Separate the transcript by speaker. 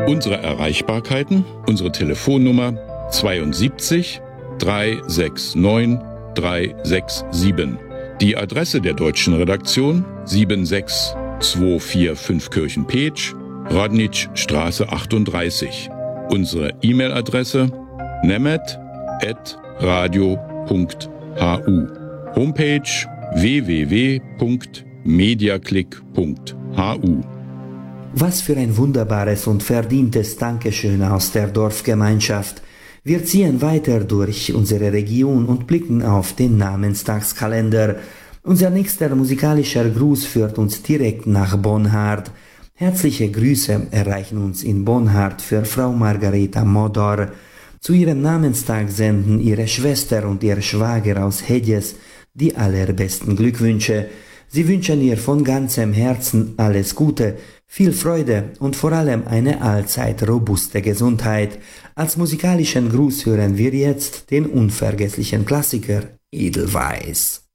Speaker 1: Unsere Erreichbarkeiten, unsere Telefonnummer 72 369 367. Die Adresse der deutschen Redaktion 76245 Kirchen-Petsch, Radnitzstraße 38. Unsere E-Mail-Adresse nemet@radio.hu. Homepage www.mediaclick.hu.
Speaker 2: Was für ein wunderbares und verdientes Dankeschön aus der Dorfgemeinschaft. Wir ziehen weiter durch unsere Region und blicken auf den Namenstagskalender. Unser nächster musikalischer Gruß führt uns direkt nach Bonhard. Herzliche Grüße erreichen uns in Bonhard für Frau Margareta Modor. Zu ihrem Namenstag senden ihre Schwester und ihr Schwager aus Hedjes die allerbesten Glückwünsche. Sie wünschen ihr von ganzem Herzen alles Gute, viel Freude und vor allem eine allzeit robuste Gesundheit. Als musikalischen Gruß hören wir jetzt den unvergesslichen Klassiker Edelweiss.